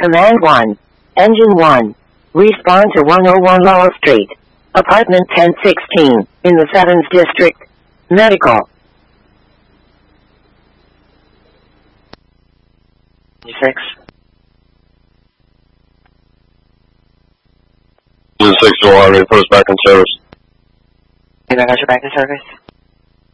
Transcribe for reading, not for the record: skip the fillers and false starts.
Command 1. Engine 1. Respond to 101 Lowell Street. Apartment 1016, in the 7th District. Medical. 6. 6 to 1, ready to put us back in service. I got you back in service.